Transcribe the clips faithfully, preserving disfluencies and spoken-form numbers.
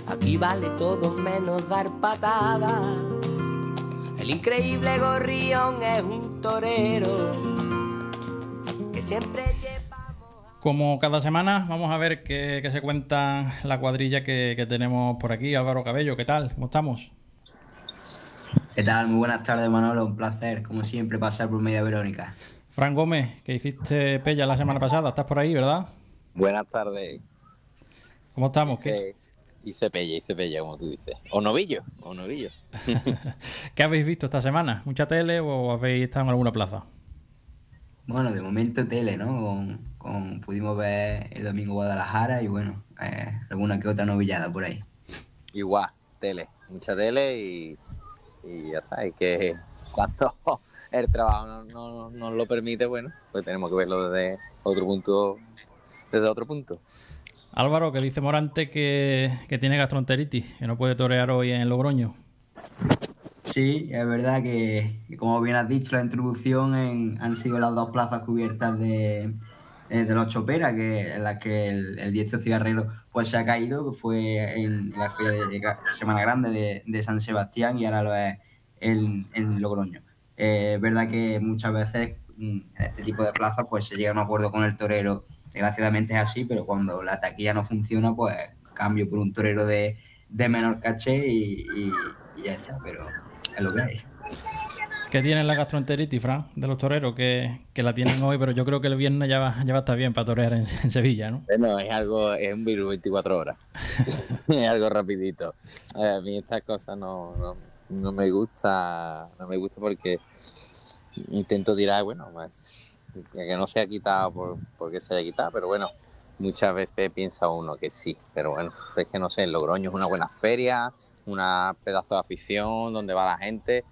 Aquí vale todo menos dar patadas. El increíble Gorrión es un torero que siempre lleva... Como cada semana, vamos a ver qué, qué se cuenta la cuadrilla que, que tenemos por aquí. Álvaro Cabello, ¿qué tal? ¿Cómo estamos? ¿Qué tal? Muy buenas tardes, Manolo. Un placer, como siempre, pasar por media Verónica. Fran Gómez, que hiciste Pella la semana pasada, estás por ahí, ¿verdad? Buenas tardes. ¿Cómo estamos? Hice, hice Pella, hice Pella, como tú dices. O novillo, o novillo. ¿Qué habéis visto esta semana? ¿Mucha tele o habéis estado en alguna plaza? Bueno, de momento tele, ¿no? Con, con- pudimos ver el domingo Guadalajara y bueno, eh, alguna que otra novillada por ahí. Igual, tele, mucha tele y, y ya está. Y que cuando el trabajo no no- nos lo permite, bueno, pues tenemos que verlo desde otro punto, desde otro punto. Álvaro, que dice Morante que, que tiene gastroenteritis, que no puede torear hoy en Logroño. Sí, es verdad que, que como bien has dicho, la introducción en- han sido las dos plazas cubiertas de, eh, de los Choperas, que, en las que el, el diestro cigarrero pues, se ha caído, que fue en, en la feria de Ga- Semana Grande de, de San Sebastián y ahora lo es en, en Logroño. Eh, es verdad que muchas veces mm, en este tipo de plazas pues, se llega a un acuerdo con el torero, desgraciadamente es así, pero cuando la taquilla no funciona, pues cambio por un torero de, de menor caché y, y- y ya está, pero es lo que hay. ¿Qué tiene la gastroenteritis, Fran, de los toreros? Que, que la tienen hoy, pero yo creo que el viernes ya va, ya va a estar bien para torear en, en Sevilla, ¿no? Bueno, es algo, es un virus veinticuatro horas. Es algo rapidito. Eh, A mí estas cosas no, no, no me gusta, no me gusta porque intento tirar, bueno, pues, que no se ha quitado por, porque se haya quitado, pero bueno, muchas veces piensa uno que sí, pero bueno, es que no sé, el Logroño es una buena feria, una pedazo de afición donde va la gente,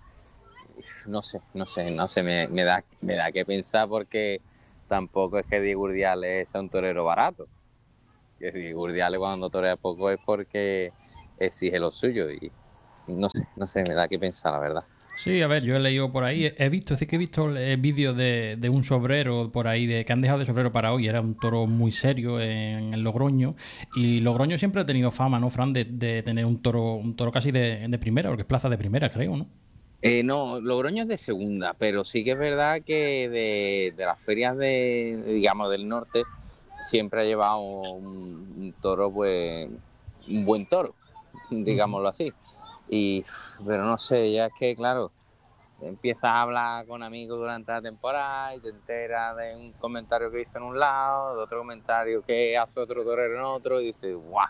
no sé, no sé, no sé, me, me da, me da que pensar porque tampoco es que Diego Urdiales sea un torero barato, que Diego Urdiales cuando torea poco es porque exige lo suyo y no sé, no sé, me da que pensar la verdad. Sí, a ver, yo he leído por ahí, he visto, sí que he visto el vídeo de, de un sobrero por ahí, de que han dejado de sobrero para hoy, era un toro muy serio en, en Logroño, y Logroño siempre ha tenido fama, ¿no, Fran? De, de tener un toro un toro casi de, de primera, porque es plaza de primera, creo, ¿no? Eh, no, Logroño es de segunda, pero sí que es verdad que de, de las ferias de, digamos, del norte siempre ha llevado un, un toro, pues, un buen toro, digámoslo así. Y, pero no sé, ya es que, claro, empiezas a hablar con amigos durante la temporada y te enteras de un comentario que hizo en un lado, de otro comentario que hace otro torero en otro, y dices, ¡guau!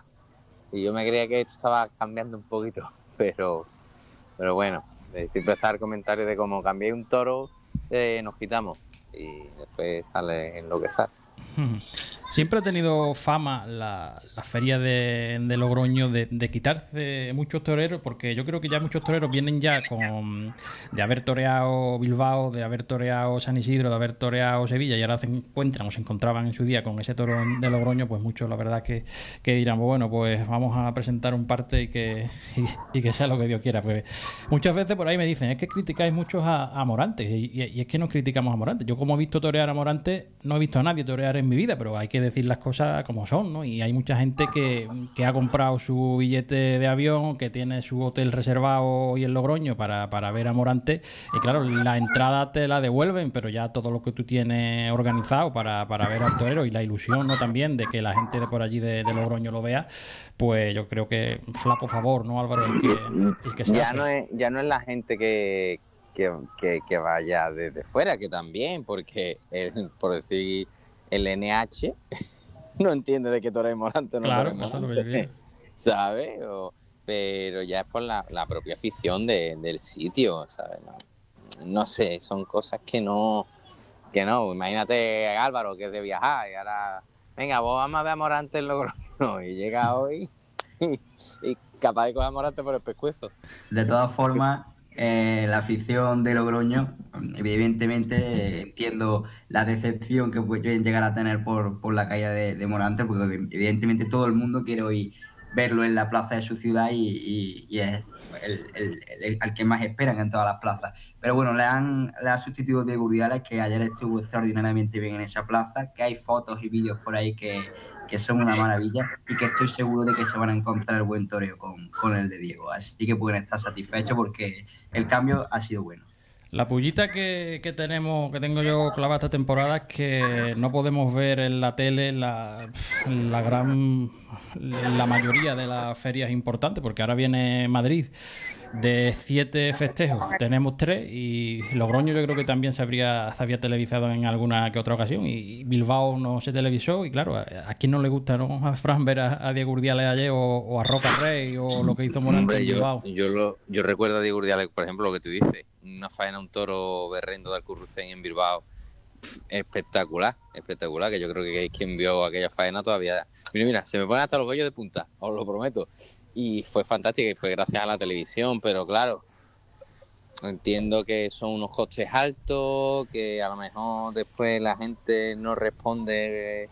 Y yo me creía que esto estaba cambiando un poquito, pero, pero bueno, eh, siempre está el comentario de cómo cambié un toro, eh, nos quitamos, y después sale en lo que sale. Siempre ha tenido fama la, la feria de, de Logroño de, de quitarse muchos toreros, porque yo creo que ya muchos toreros vienen ya con de haber toreado Bilbao, de haber toreado San Isidro, de haber toreado Sevilla, y ahora se encuentran o se encontraban en su día con ese toro de Logroño, pues muchos la verdad que, que dirán, bueno, pues vamos a presentar un parte y que, y, y que sea lo que Dios quiera. Pues muchas veces por ahí me dicen, es que criticáis muchos a, a Morante, y, y- y es que no criticamos a Morante. Yo como he visto torear a Morante, no he visto a nadie torear en mi vida, pero hay que decir las cosas como son, ¿no? Y hay mucha gente que, que ha comprado su billete de avión, que tiene su hotel reservado hoy en Logroño para, para ver a Morante, y claro, la entrada te la devuelven, pero ya todo lo que tú tienes organizado para, para ver al torero y la ilusión, ¿no? También de que la gente de por allí de, de Logroño lo vea, pues yo creo que flaco favor, ¿no, Álvaro? El que, el que se Ya hace. no es, ya no es la gente que, que, que, que vaya desde fuera, que también, porque el, por decir el N H no entiende de qué torre Morante o no Claro, torre eso es lo que yo Morante, digo. ¿sabes? O- pero ya es por la, la propia afición de- del sitio, ¿sabes? No, no sé, son cosas que no, que no. Imagínate a Álvaro, que es de viajar, y ahora, venga, vos vamos a ver a Morante en Logroño, y llega hoy y, y capaz de coger a Morante por el pescuezo. De todas formas, eh, la afición de Logroño, evidentemente eh, entiendo la decepción que pueden llegar a tener por, por la caída de, de Morante, porque evidentemente todo el mundo quiere hoy verlo en la plaza de su ciudad y, y- y es el, el- el- al que más esperan en todas las plazas. Pero bueno, le han, le ha sustituido Diego Urdiales, que ayer estuvo extraordinariamente bien en esa plaza, que hay fotos y vídeos por ahí que, que son una maravilla y que estoy seguro de que se van a encontrar buen toreo con, con el de Diego. Así que pueden estar satisfechos porque el cambio ha sido bueno. La pullita que, que tenemos, que tengo yo clavada esta temporada es que no podemos ver en la tele la, la gran, la mayoría de las ferias importantes, porque ahora viene Madrid. De siete festejos tenemos tres y Logroño yo creo que también se habría, se había televisado en alguna que otra ocasión y Bilbao no se televisó y claro, a quién no le gusta, ¿no? A Fran ver a, a Diego Urdiales ayer o, o a Roca Rey o lo que hizo Morante. Hombre, en yo, Bilbao. Yo, lo, yo recuerdo a Diego Urdiales, por ejemplo, lo que tú dices, una faena, un toro berrendo de Alcurrucén en Bilbao, espectacular, espectacular, que yo creo que quien vio aquella faena todavía... Mira, mira, se me ponen hasta los vellos de punta, os lo prometo. Y fue fantástica y fue gracias a la televisión, pero claro, entiendo que son unos costes altos, que a lo mejor después la gente no responde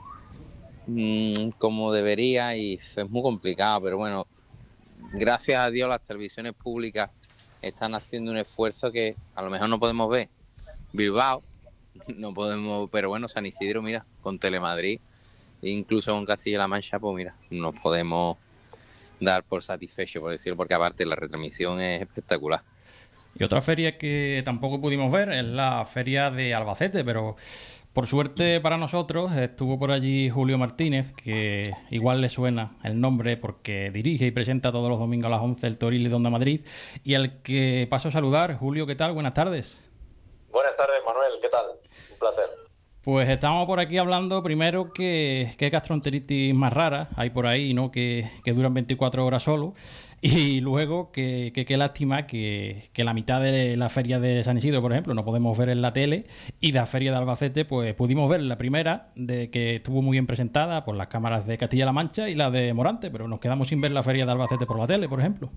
mmm, como debería y es muy complicado, pero bueno, gracias a Dios las televisiones públicas están haciendo un esfuerzo que a lo mejor no podemos ver. Bilbao, no podemos, pero bueno, San Isidro, mira, con Telemadrid, incluso con Castilla-La Mancha, pues mira, nos podemos dar por satisfecho, por decirlo, porque aparte la retransmisión es espectacular. Y otra feria que tampoco pudimos ver es la feria de Albacete, pero por suerte para nosotros estuvo por allí Julio Martínez, que igual le suena el nombre porque dirige y presenta todos los domingos a las once el Toril y Donda Madrid, y al que paso a saludar. Julio, ¿qué tal? Buenas tardes. Buenas tardes, Manuel, ¿qué tal? Un placer. Pues estamos por aquí hablando primero que qué gastroenteritis más rara hay por ahí, ¿no? Que, que duran veinticuatro horas solo. Y luego que qué lástima que, que la mitad de la feria de San Isidro, por ejemplo, no podemos ver en la tele, y la feria de Albacete pues pudimos ver la primera, de que estuvo muy bien presentada por las cámaras de Castilla-La Mancha y la de Morante, pero nos quedamos sin ver la feria de Albacete por la tele, por ejemplo.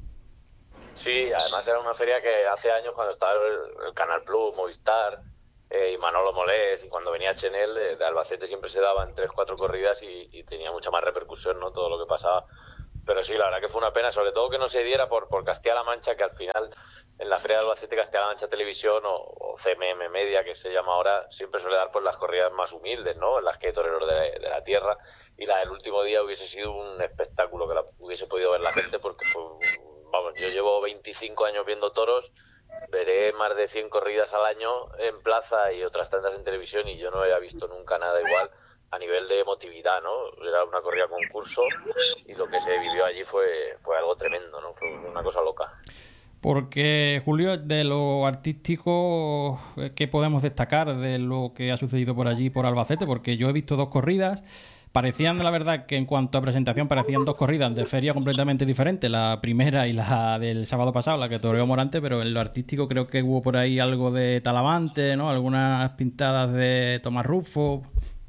Sí, además era una feria que hace años cuando estaba el, el Canal Plus, Movistar eh, y Manolo Molés, y cuando venía Chenel, de, de Albacete siempre se daban tres, cuatro corridas y, y tenía mucha más repercusión, ¿no? Todo lo que pasaba. Pero sí, la verdad que fue una pena, sobre todo que no se diera por, por Castilla-La Mancha, que al final en la Feria de Albacete, Castilla-La Mancha Televisión o, o C M M Media, que se llama ahora, siempre suele dar por las corridas más humildes, ¿no? En las que hay toreros de, de la tierra, y la del último día hubiese sido un espectáculo que la hubiese podido ver la gente, porque fue, vamos, yo llevo veinticinco años viendo toros, veré más de cien corridas al año en plaza y otras tantas en televisión, y yo no había visto nunca nada igual a nivel de emotividad, ¿no? Era una corrida concurso y lo que se vivió allí fue, fue algo tremendo, ¿no? Fue una cosa loca. Porque, Julio, de lo artístico, ¿qué podemos destacar de lo que ha sucedido por allí, por Albacete? Porque yo he visto dos corridas, parecían, la verdad, que en cuanto a presentación parecían dos corridas de feria completamente diferentes, la primera y la del sábado pasado, la que toreó Morante, pero en lo artístico creo que hubo por ahí algo de Talavante, ¿no? Algunas pintadas de Tomás Rufo.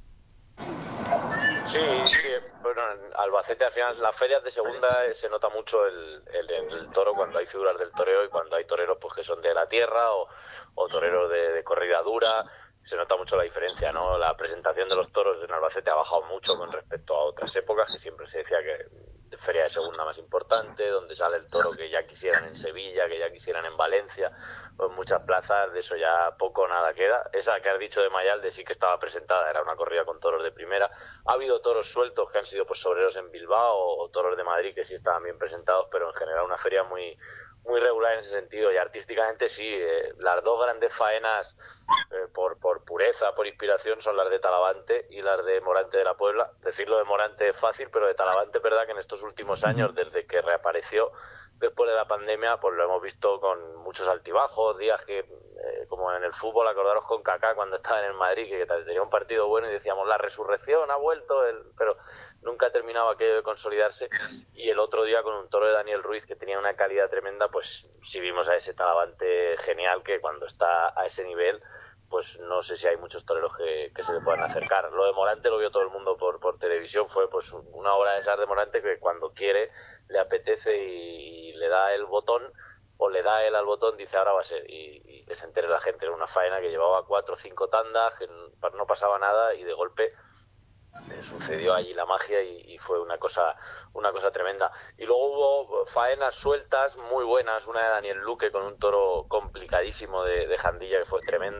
Sí, sí, bueno, en Albacete al final, las ferias de segunda eh, se nota mucho el, el, el toro cuando hay figuras del toreo y cuando hay toreros pues que son de la tierra o, o toreros de, de corrida dura, se nota mucho la diferencia, ¿no? La presentación de los toros en Albacete ha bajado mucho con respecto a otras épocas, que siempre se decía que feria de segunda más importante, donde sale el toro que ya quisieran en Sevilla, que ya quisieran en Valencia, o en muchas plazas, de eso ya poco o nada queda. Esa que has dicho de Mayalde sí que estaba presentada, era una corrida con toros de primera. Ha habido toros sueltos que han sido pues sobreros en Bilbao, o, o toros de Madrid que sí estaban bien presentados, pero en general una feria muy muy regular en ese sentido, y artísticamente sí, eh, las dos grandes faenas eh, por, por pureza, por inspiración, son las de Talavante y las de Morante de la Puebla. Decirlo de Morante es fácil, pero de Talavante es verdad que en estos últimos años, desde que reapareció después de la pandemia, pues lo hemos visto con muchos altibajos, días que, eh, como en el fútbol, acordaros con Kaká cuando estaba en el Madrid, que tenía un partido bueno y decíamos, la resurrección ha vuelto, el... pero nunca terminaba aquello de consolidarse. Y el otro día con un toro de Daniel Ruiz que tenía una calidad tremenda, pues sí vimos a ese Talavante genial, que cuando está a ese nivel, pues no sé si hay muchos toreros que, que se le puedan acercar. Lo de Morante lo vio todo el mundo por, por televisión, fue pues una obra de esas de Morante que cuando quiere, le apetece y, y le da el botón, o le da él al botón, dice ahora va a ser, y, y que se entere la gente. Era una faena que llevaba cuatro o cinco tandas, que no pasaba nada, y de golpe eh, sucedió allí la magia y, y fue una cosa una cosa tremenda. Y luego hubo faenas sueltas muy buenas, una de Daniel Luque con un toro complicadísimo de, de Jandilla, que fue tremenda,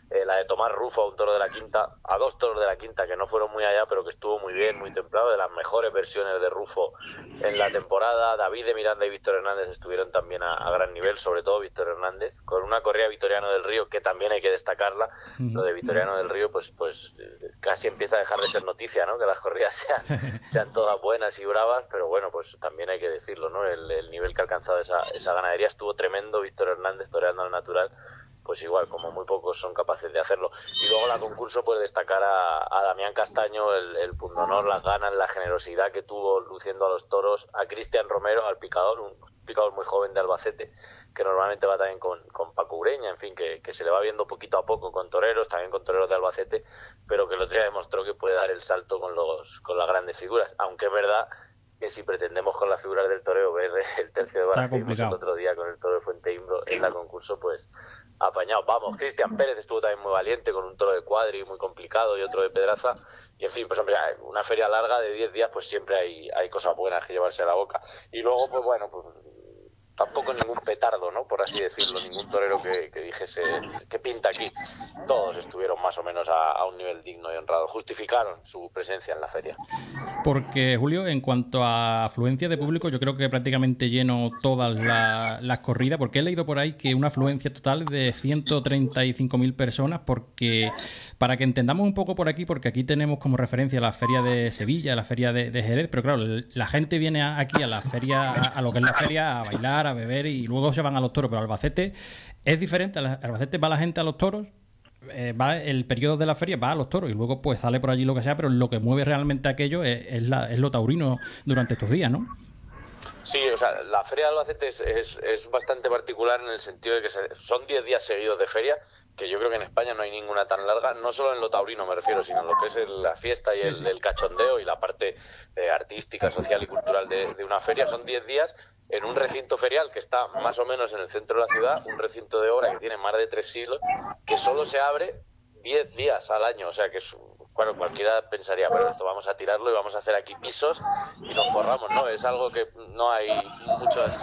eh, la de Tomás Rufo, a un toro de la quinta, a dos toros de la quinta que no fueron muy allá, pero que estuvo muy bien, muy templado, de las mejores versiones de Rufo en la temporada. David de Miranda y Víctor Hernández estuvieron también a, a gran nivel, sobre todo Víctor Hernández, con una corrida Vitoriano del Río que también hay que destacarla. Lo de Vitoriano del Río pues pues casi empieza a dejar de ser noticia, ¿no? Que las corridas sean, sean todas buenas y bravas, pero bueno, pues también hay que decirlo, ¿no? El, el nivel que ha alcanzado esa, esa ganadería estuvo tremendo. Víctor Hernández toreando al natural, pues igual, como muy pocos son capaces de hacerlo. Y luego la concurso, pues destacar a, a Damián Castaño, el, el pundonor, las ganas, la generosidad que tuvo luciendo a los toros, a Cristian Romero, al picador, un picador muy joven de Albacete, que normalmente va también con, con Paco Ureña, en fin, que, que se le va viendo poquito a poco con toreros, también con toreros de Albacete, pero que el otro día demostró que puede dar el salto con los con las grandes figuras, aunque es verdad que si pretendemos con las figuras del toreo ver el tercio de Baraja que vimos el otro día con el toro de Fuente Imbro en la concurso, pues apañado. Vamos, Cristian Pérez estuvo también muy valiente con un toro de cuadri muy complicado y otro de Pedraza, y en fin, pues hombre, una feria larga de diez días, pues siempre hay, hay cosas buenas que llevarse a la boca. Y luego, pues bueno, pues tampoco ningún petardo, ¿no? Por así decirlo, ningún torero que, que dijese que pinta aquí. Todos estuvieron más o menos a, a un nivel digno y honrado. Justificaron su presencia en la feria. Porque, Julio, en cuanto a afluencia de público, yo creo que prácticamente lleno todas la, las corridas, porque he leído por ahí que una afluencia total de ciento treinta y cinco mil personas, porque para que entendamos un poco por aquí, porque aquí tenemos como referencia la feria de Sevilla, la feria de, de Jerez, pero claro, la gente viene aquí a la feria, a, a lo que es la feria, a bailar, a beber y luego se van a los toros, pero Albacete es diferente. Albacete va la gente a los toros, eh, va el periodo de la feria, va a los toros y luego pues sale por allí lo que sea, pero lo que mueve realmente aquello es, es, la, es lo taurino durante estos días, ¿no? Sí, o sea, la feria de Albacete es, es, es bastante particular en el sentido de que se, son diez días seguidos de feria, que yo creo que en España no hay ninguna tan larga, no solo en lo taurino me refiero, sino en lo que es el, la fiesta y el, sí, sí. el cachondeo y la parte eh, artística, social y cultural de, de una feria. Son diez días en un recinto ferial que está más o menos en el centro de la ciudad, un recinto de obra que tiene más de tres siglos, que solo se abre diez días al año, o sea que es... Bueno, cualquiera pensaría, bueno, esto vamos a tirarlo y vamos a hacer aquí pisos y nos forramos, ¿no? Es algo que no hay muchas,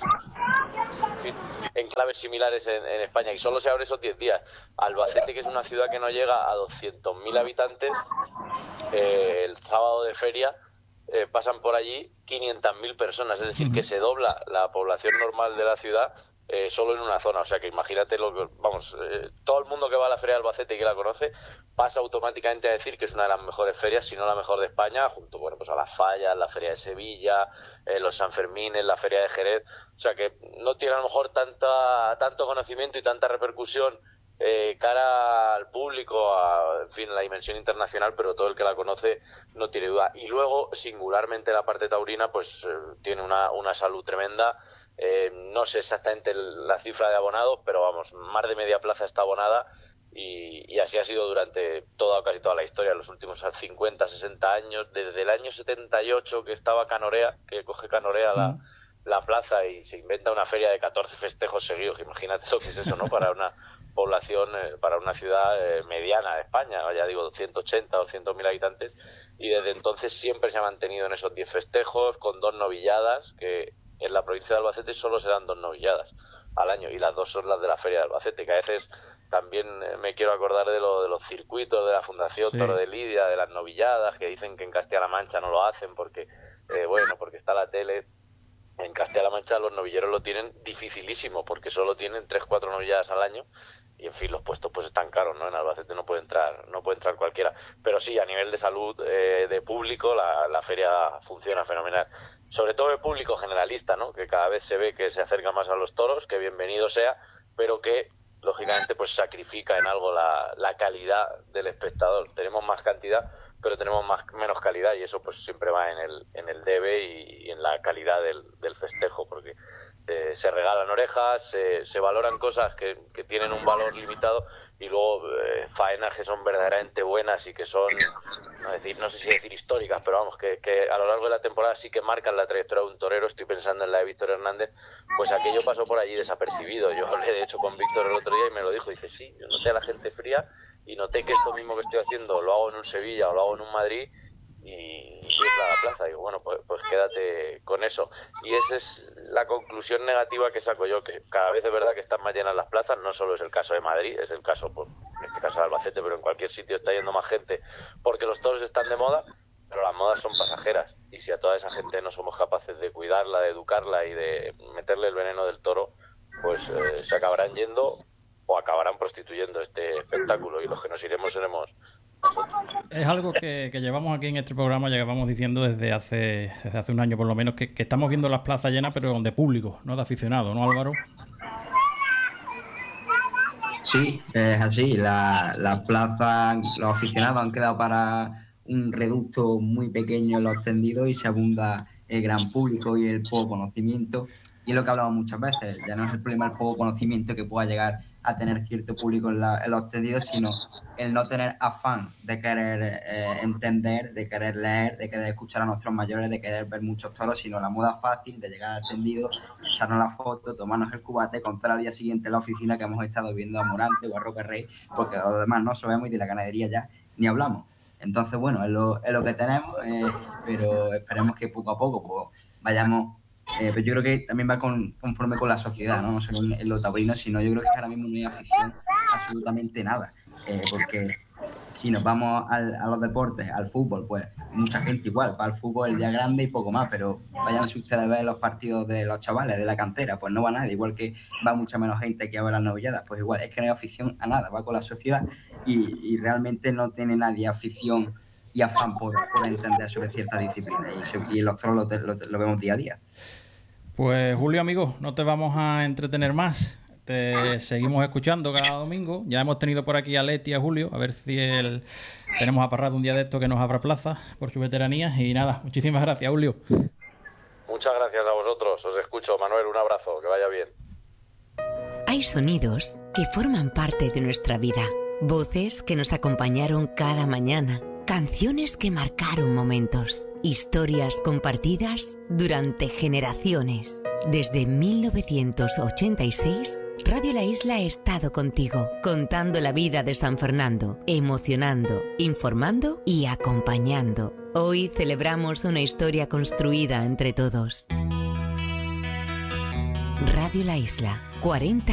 en fin, enclaves similares en, en España y solo se abre esos diez días. Albacete, que es una ciudad que no llega a doscientos mil habitantes, eh, el sábado de feria eh, pasan por allí quinientas mil personas, es decir, que se dobla la población normal de la ciudad Eh, solo en una zona, o sea que imagínate lo que, vamos, eh, todo el mundo que va a la feria de Albacete y que la conoce pasa automáticamente a decir que es una de las mejores ferias, si no la mejor de España, junto, bueno, pues a las Fallas, la feria de Sevilla, eh, los Sanfermines, la feria de Jerez, o sea que no tiene a lo mejor tanta tanto conocimiento y tanta repercusión eh, cara al público, a, en fin, la dimensión internacional, pero todo el que la conoce no tiene duda. Y luego, singularmente la parte taurina, pues eh, tiene una, una salud tremenda. Eh, no sé exactamente la cifra de abonados, pero vamos, más de media plaza está abonada y, y así ha sido durante toda casi toda la historia, los últimos cincuenta, sesenta años, desde el año setenta y ocho que estaba Canorea, que coge Canorea la, la plaza y se inventa una feria de catorce festejos seguidos. Imagínate lo que es eso, ¿no? Para una población, eh, para una ciudad eh, mediana de España, ya digo, ciento ochenta, doscientos mil habitantes, y desde entonces siempre se ha mantenido en esos diez festejos con dos novilladas, que en la provincia de Albacete solo se dan dos novilladas al año y las dos son las de la feria de Albacete, que a veces también me quiero acordar de, lo, de los circuitos de la Fundación sí. Toro de Lidia, de las novilladas, que dicen que en Castilla-La Mancha no lo hacen porque, eh, bueno, porque está la tele. En Castilla-La Mancha los novilleros lo tienen dificilísimo porque solo tienen tres, cuatro novilladas al año y en fin, los puestos pues están caros, ¿no? En Albacete no puede entrar, no puede entrar cualquiera, pero sí, a nivel de salud, eh, de público, la, la feria funciona fenomenal, sobre todo el público generalista, ¿no? Que cada vez se ve que se acerca más a los toros, que bienvenido sea, pero que lógicamente pues sacrifica en algo la, la calidad del espectador. Tenemos más cantidad, pero tenemos más menos calidad y eso pues siempre va en el en el debe y, y en la calidad del, del festejo, porque eh, se regalan orejas, se, se valoran cosas que, que tienen un valor limitado y luego eh, faenas que son verdaderamente buenas y que son, no decir, no sé si decir históricas, pero vamos, que, que a lo largo de la temporada sí que marcan la trayectoria de un torero. Estoy pensando en la de Víctor Hernández, pues aquello pasó por allí desapercibido. Yo hablé de hecho con Víctor el otro día y me lo dijo, dice, sí, yo noté a la gente fría y noté que esto mismo que estoy haciendo lo hago en un Sevilla o lo hago en un Madrid y ir a la plaza. Digo, bueno, pues, pues quédate con eso. Y esa es la conclusión negativa que saco yo, que cada vez es verdad que están más llenas las plazas, no solo es el caso de Madrid, es el caso, pues, en este caso Albacete, pero en cualquier sitio está yendo más gente, porque los toros están de moda, pero las modas son pasajeras, y si a toda esa gente no somos capaces de cuidarla, de educarla y de meterle el veneno del toro, pues eh, se acabarán yendo o acabarán prostituyendo este espectáculo, y los que nos iremos seremos nosotros. Es algo que, que llevamos aquí en este programa, ya llevamos diciendo desde hace desde hace un año por lo menos, que, que estamos viendo las plazas llenas, pero de público, no de aficionados, ¿no, Álvaro? Sí, es así. La, la plaza, los aficionados han quedado para un reducto muy pequeño en los tendidos y se abunda el gran público y el poco conocimiento. Y es lo que hablamos muchas veces, ya no es el problema el poco conocimiento que pueda llegar a tener cierto público en, la, en los tendidos, sino el no tener afán de querer eh, entender, de querer leer, de querer escuchar a nuestros mayores, de querer ver muchos toros, sino la moda fácil de llegar al tendido, echarnos la foto, tomarnos el cubate, contar al día siguiente en la oficina que hemos estado viendo a Morante o a Roque Rey, porque los demás no sabemos y de la ganadería ya ni hablamos. Entonces, bueno, es lo, es lo que tenemos, eh, pero esperemos que poco a poco pues, vayamos... Eh, pero yo creo que también va con, conforme con la sociedad, ¿no? No solo en, en los taurinos, sino yo creo que ahora mismo no hay afición absolutamente nada. Eh, porque si nos vamos al, a los deportes, al fútbol, pues mucha gente igual, va al fútbol el día grande y poco más, pero vayan si ustedes a ver los partidos de los chavales, de la cantera, pues no va nadie, igual que va mucha menos gente que a ver las novilladas, pues igual, es que no hay afición a nada, va con la sociedad y, y realmente no tiene nadie afición y afán por, por entender sobre cierta disciplina, y, y los toros lo, lo, lo vemos día a día. Pues Julio, amigo, no te vamos a entretener más. Te seguimos escuchando cada domingo. Ya hemos tenido por aquí a Leti y a Julio, a ver si él tenemos aparrado un día de esto que nos abra plaza por su veteranía. Y nada, muchísimas gracias, Julio. Muchas gracias a vosotros, os escucho. Manuel, un abrazo, que vaya bien. Hay sonidos que forman parte de nuestra vida, voces que nos acompañaron cada mañana, canciones que marcaron momentos, historias compartidas durante generaciones. Desde mil novecientos ochenta y seis, Radio La Isla ha estado contigo, contando la vida de San Fernando, emocionando, informando y acompañando. Hoy celebramos una historia construida entre todos. Radio La Isla, cuarenta